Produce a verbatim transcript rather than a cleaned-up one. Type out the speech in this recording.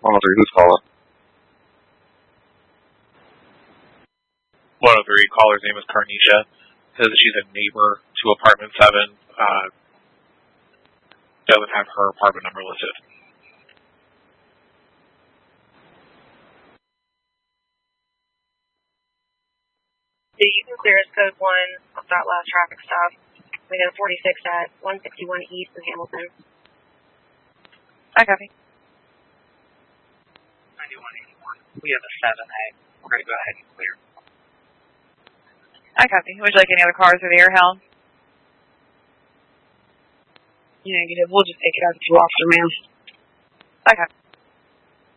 one oh three, who's calling? one oh three, caller's name is Carnisha. Says that she's a neighbor to apartment seven. Uh, doesn't have her apartment number listed. So you can clear us code one of that last traffic stop. We have forty-six at one sixty-one East in Hamilton. I copy. ninety-one eighty-one. We have a seven A. We're going to go ahead and clear. I copy. Would you like any other cars or the air held? Negative. We'll just take it out of two officer, ma'am. I copy.